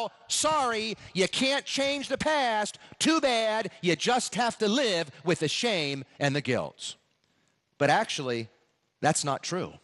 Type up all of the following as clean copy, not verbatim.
well, sorry, you can't change the past. Too bad, you just have to live with the shame and the guilt. But actually, that's not true.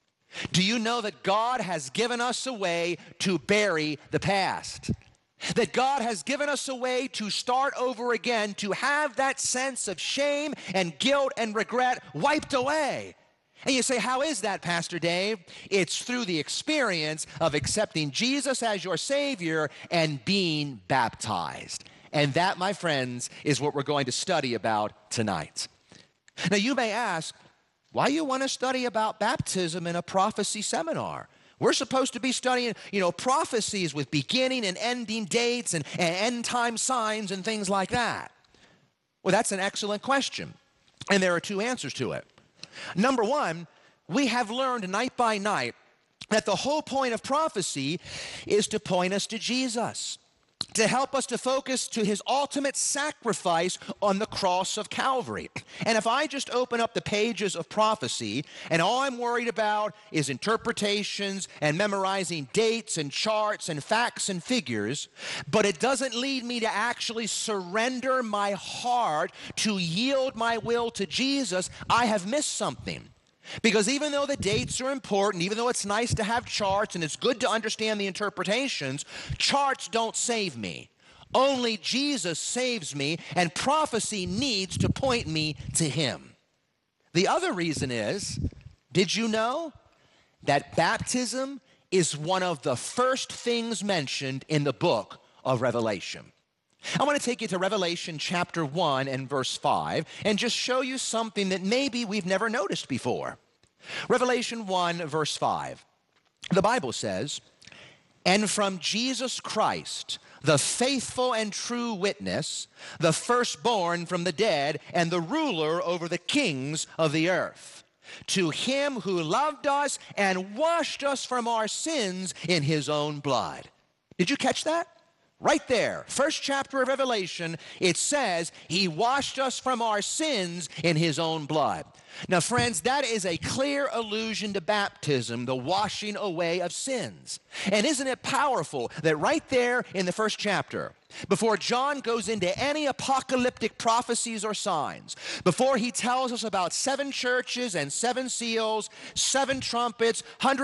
Do you know that God has given us a way to bury the past? That God has given us a way to start over again, to have that sense of shame and guilt and regret wiped away. And you say, how is that, Pastor Dave? It's through the experience of accepting Jesus as your Savior and being baptized. And that, my friends, is what we're going to study about tonight. Now, you may ask, why you want to study about baptism in a prophecy seminar? We're supposed to be studying, prophecies with beginning and ending dates and end time signs and things like that. Well, that's an excellent question. And there are two answers to it. Number one, we have learned night by night that the whole point of prophecy is to point us to Jesus, to help us to focus to his ultimate sacrifice on the cross of Calvary. And if I just open up the pages of prophecy and all I'm worried about is interpretations and memorizing dates and charts and facts and figures, but it doesn't lead me to actually surrender my heart to yield my will to Jesus, I have missed something. Because even though the dates are important, even though it's nice to have charts and it's good to understand the interpretations, charts don't save me. Only Jesus saves me, and prophecy needs to point me to him. The other reason is, did you know that baptism is one of the first things mentioned in the book of Revelation? I want to take you to Revelation chapter 1 and verse 5 and just show you something that maybe we've never noticed before. Revelation 1 verse 5. The Bible says, "And from Jesus Christ, the faithful and true witness, the firstborn from the dead, and the ruler over the kings of the earth, to him who loved us and washed us from our sins in his own blood." Did you catch that? Right there, first chapter of Revelation, it says he washed us from our sins in his own blood. Now, friends, that is a clear allusion to baptism, the washing away of sins. And isn't it powerful that right there in the first chapter, before John goes into any apocalyptic prophecies or signs, before he tells us about 7 churches and 7 seals, 7 trumpets,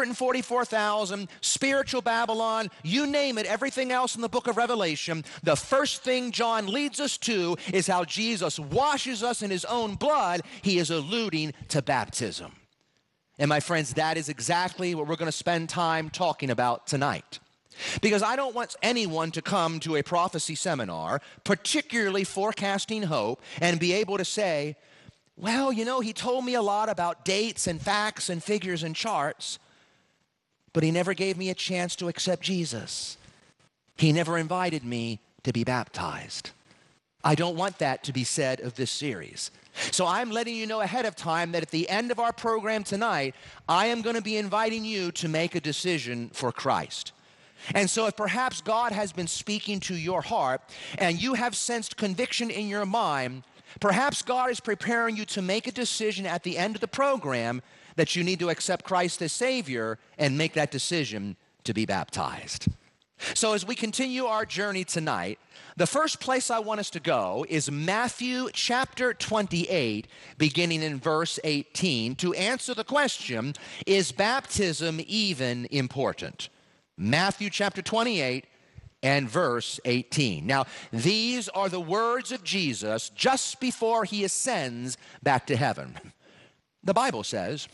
144,000, spiritual Babylon, you name it, everything else in the book of Revelation, the first thing John leads us to is how Jesus washes us in his own blood. He is alluding to baptism. And my friends, that is exactly what we're going to spend time talking about tonight. Because I don't want anyone to come to a prophecy seminar, particularly forecasting hope, and be able to say, well, he told me a lot about dates and facts and figures and charts, but he never gave me a chance to accept Jesus. He never invited me to be baptized. I don't want that to be said of this series. So I'm letting you know ahead of time that at the end of our program tonight, I am going to be inviting you to make a decision for Christ. And so if perhaps God has been speaking to your heart and you have sensed conviction in your mind, perhaps God is preparing you to make a decision at the end of the program that you need to accept Christ as Savior and make that decision to be baptized. So as we continue our journey tonight, the first place I want us to go is Matthew chapter 28, beginning in verse 18, to answer the question, is baptism even important? Matthew chapter 28 and verse 18. Now, these are the words of Jesus just before he ascends back to heaven. The Bible says,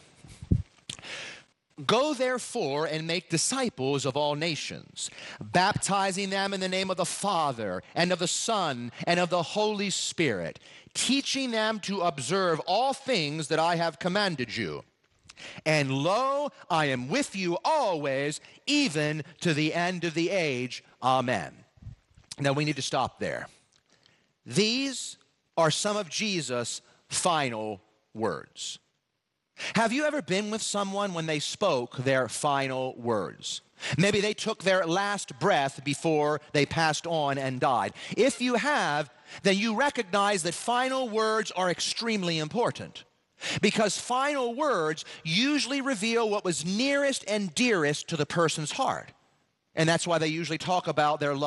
"Go therefore and make disciples of all nations, baptizing them in the name of the Father and of the Son and of the Holy Spirit, teaching them to observe all things that I have commanded you. And lo, I am with you always, even to the end of the age. Amen." Now we need to stop there. These are some of Jesus' final words. Have you ever been with someone when they spoke their final words? Maybe they took their last breath before they passed on and died. If you have, then you recognize that final words are extremely important. Because final words usually reveal what was nearest and dearest to the person's heart. And that's why they usually talk about their love